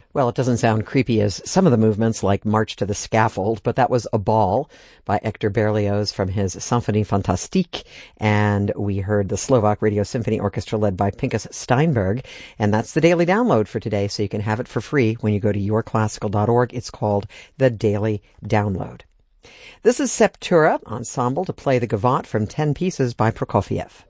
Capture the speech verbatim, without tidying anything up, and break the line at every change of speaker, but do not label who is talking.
Well, it doesn't sound creepy as some of the movements like March to the Scaffold, but that was A Ball by Hector Berlioz from his Symphonie Fantastique, and we heard the Slovak Radio Symphony Orchestra led by Pinkas Steinberg, and that's the daily download for today, so you can have it for free when you go to your classical dot org. It's called The Daily Download. This is Septura Ensemble to play the Gavotte from Ten Pieces by Prokofiev.